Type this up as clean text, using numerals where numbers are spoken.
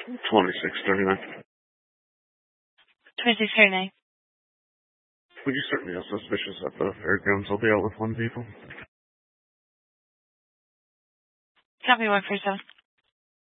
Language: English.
2639. 2639. Would you certainly have suspicious that the fairgrounds will be out with one people? Copy 147.